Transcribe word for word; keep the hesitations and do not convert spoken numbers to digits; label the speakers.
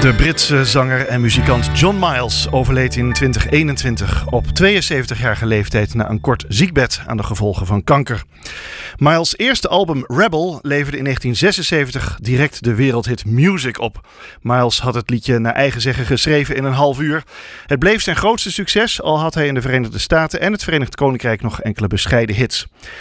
Speaker 1: De Britse zanger en muzikant John Miles overleed in twintig eenentwintig op tweeënzeventigjarige leeftijd na een kort ziekbed aan de gevolgen van kanker. Miles' eerste album Rebel leverde in negentien zesenzeventig direct de wereldhit Music op. Miles had het liedje naar eigen zeggen geschreven in een half uur. Het bleef zijn grootste succes, al had hij in de Verenigde Staten en het Verenigd Koninkrijk nog enkele bescheiden hits.